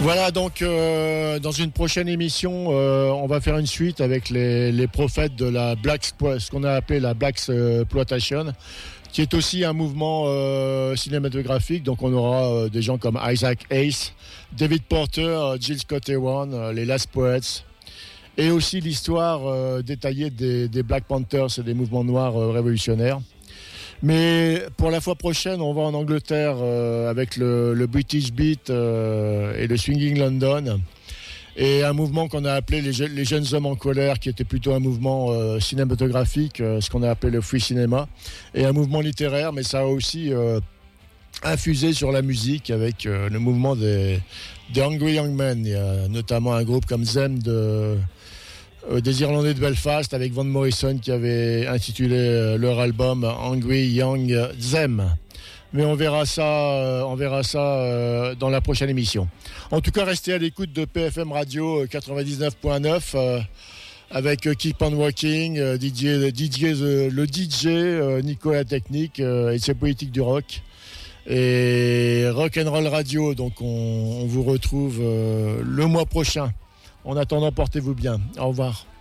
Voilà, donc dans une prochaine émission, on va faire une suite avec les prophètes de la ce qu'on a appelé la Black Exploitation, qui est aussi un mouvement cinématographique. Donc on aura des gens comme Isaac Hayes, David Porter, Jill Scott Heron, les Last Poets, et aussi l'histoire détaillée des Black Panthers et des mouvements noirs révolutionnaires. Mais pour la fois prochaine, on va en Angleterre avec le British Beat et le Swinging London. Et un mouvement qu'on a appelé les Jeunes Hommes en Colère, qui était plutôt un mouvement cinématographique, ce qu'on a appelé le Free Cinema. Et un mouvement littéraire, mais ça a aussi infusé sur la musique avec le mouvement des Hungry Young Men. Il y a notamment un groupe comme Them des Irlandais de Belfast avec Van Morrison qui avait intitulé leur album Hungry Young Them. Mais on verra ça dans la prochaine émission. En tout cas, restez à l'écoute de PFM Radio 99.9 avec Keep on Walking, le DJ Nico la technique et ses politiques du rock. Et Rock'n'Roll Radio, donc on vous retrouve le mois prochain. En attendant, portez-vous bien. Au revoir.